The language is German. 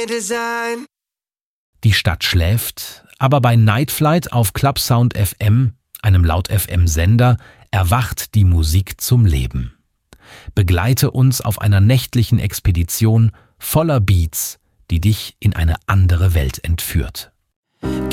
design. Die Stadt schläft, aber bei Night Flight auf Clubsound FM, einem Laut-FM-Sender, erwacht die Musik zum Leben. Begleite uns auf einer nächtlichen Expedition voller Beats, die dich in eine andere Welt entführt.